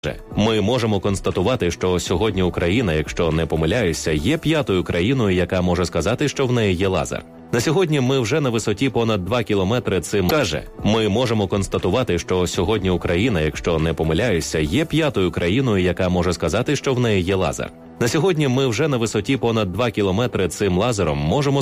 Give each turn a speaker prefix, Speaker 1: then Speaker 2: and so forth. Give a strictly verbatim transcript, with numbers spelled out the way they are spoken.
Speaker 1: Ми можемо констатувати, що сьогодні Україна, якщо не помиляюся, є п'ятою країною, яка може сказати, що в неї є лазер. На сьогодні ми вже на висоті понад два кілометри цим каже. Ми можемо констатувати, що сьогодні Україна, якщо не помиляюся, є п'ятою країною, яка може сказати, що в неї є лазер. На сьогодні ми вже на висоті понад два кілометри цим лазером можемо